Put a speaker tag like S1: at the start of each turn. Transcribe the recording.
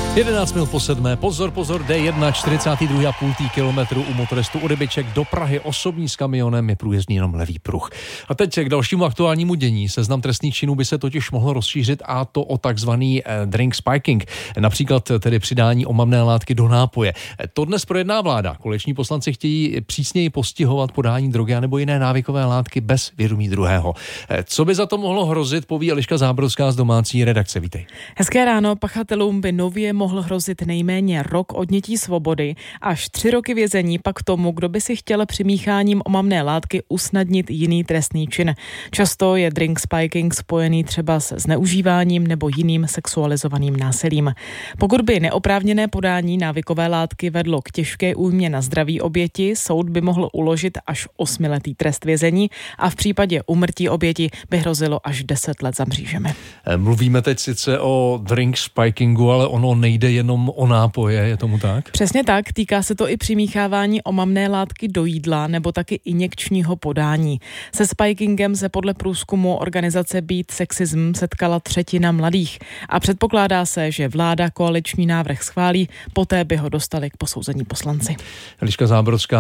S1: 11 minut po 7. Pozor, D1, 42,5 kilometru u motoristu u Rybiček do Prahy. Osobní s kamionem je průjezdný jenom levý pruh. A teď k dalšímu aktuálnímu dění. Seznam trestných činů by se totiž mohl rozšířit, a to o takzvaný drink spiking. Například tedy přidání omamné látky do nápoje. To dnes projedná vláda. Koaliční poslanci chtějí přísněji postihovat podání drogy nebo jiné návykové látky bez vědomí druhého. Co by za to mohlo hrozit, poví Eliška Zábrodská z domácí redakce. Vítej.
S2: Hezké ráno. Pachatelům by nově mohl hrozit nejméně rok odnětí svobody, až 3 roky vězení pak tomu, kdo by si chtěl přimícháním omamné látky usnadnit jiný trestný čin. Často je drink spiking spojený třeba s zneužíváním nebo jiným sexualizovaným násilím. Pokud by neoprávněné podání návykové látky vedlo k těžké újmě na zdraví oběti, soud by mohl uložit až 8letý trest vězení a v případě úmrtí oběti by hrozilo až 10 let za mřížemi.
S1: Mluvíme teď sice o drink spikingu, ale ono nejde jenom o nápoje, je tomu tak?
S2: Přesně tak, týká se to i přimíchávání omamné látky do jídla nebo taky injekčního podání. Se spikingem se podle průzkumu organizace Beat Sexism setkala 1/3 mladých a předpokládá se, že vláda koaliční návrh schválí, poté by ho dostali k posouzení poslanci.
S1: Eliška Zábrodská